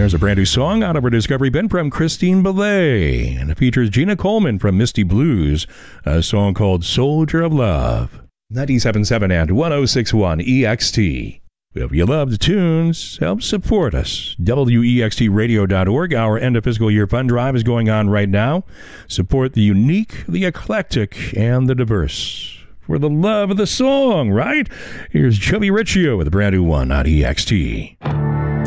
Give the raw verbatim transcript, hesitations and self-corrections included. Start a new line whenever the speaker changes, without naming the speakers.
There's a brand new song out of our Discovery bin from Christine Belay, and it features Gina Coleman from Misty Blues, a song called Soldier of Love. ninety-seven point seven and one oh six point one E X T. If you love the tunes, help support us. W E X T radio dot org. Our end of fiscal year fund drive is going on right now. Support the unique, the eclectic, and the diverse. For the love of the song, right? Here's Joey Riccio with a brand new one on E X T.